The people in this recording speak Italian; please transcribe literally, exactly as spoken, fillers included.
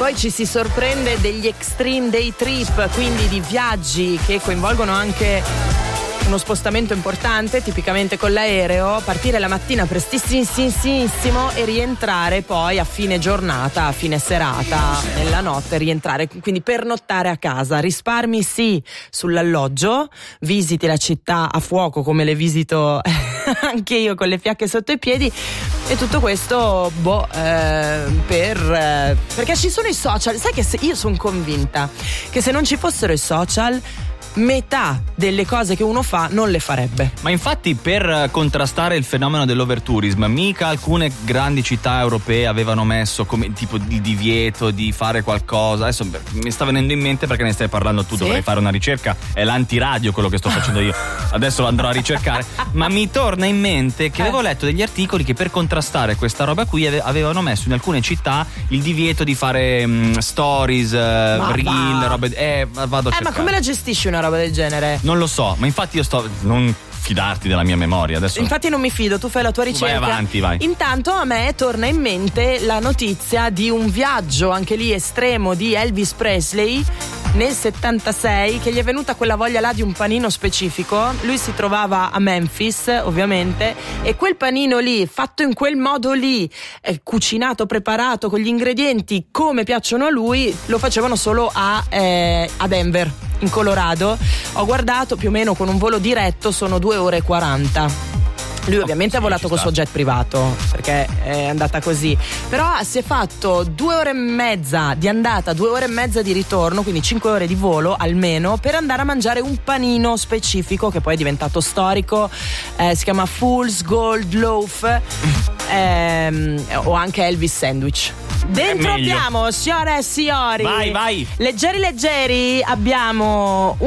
poi ci si sorprende degli extreme day trip, quindi di viaggi che coinvolgono anche uno spostamento importante, tipicamente con l'aereo, partire la mattina prestissimo e rientrare poi a fine giornata, a fine serata, nella notte, rientrare, quindi pernottare a casa. Risparmi sì sull'alloggio, visiti la città a fuoco come le visito anche io con le fiacche sotto i piedi, e tutto questo boh eh, per eh, perché ci sono i social. Sai che se, io sono convinta che se non ci fossero i social, metà delle cose che uno fa non le farebbe. Ma infatti, per contrastare il fenomeno dell'overtourism, mica alcune grandi città europee avevano messo come tipo di divieto di fare qualcosa. Adesso beh, mi sta venendo in mente perché ne stai parlando tu, sì? Dovrei fare una ricerca, è l'antiradio quello che sto facendo io. Adesso lo andrò a ricercare. Ma mi torna in mente che eh. avevo letto degli articoli che per contrastare questa roba qui avevano messo in alcune città il divieto di fare um, stories, uh, reel, robe. Eh, vado a eh, cercare. Ma come la gestisci una roba del genere? Non lo so, ma infatti io sto non fidarti della mia memoria adesso. Infatti non mi fido, tu fai la tua ricerca. Vai avanti, vai. Intanto a me torna in mente la notizia di un viaggio anche lì estremo di Elvis Presley nel settantasei, che gli è venuta quella voglia là di un panino specifico. Lui si trovava a Memphis, ovviamente, e quel panino lì, fatto in quel modo lì, eh, cucinato, preparato con gli ingredienti come piacciono a lui, lo facevano solo a, eh, a Denver, in Colorado. Ho guardato, più o meno con un volo diretto sono due ore e quaranta. Lui ovviamente oh, sì, ha volato col suo jet privato, perché è andata così. Però si è fatto due ore e mezza di andata, due ore e mezza di ritorno, quindi cinque ore di volo almeno, per andare a mangiare un panino specifico che poi è diventato storico. Eh, si chiama Fool's Gold Loaf, ehm, o anche Elvis Sandwich. Dentro abbiamo, signore e signori, vai vai, leggeri leggeri, abbiamo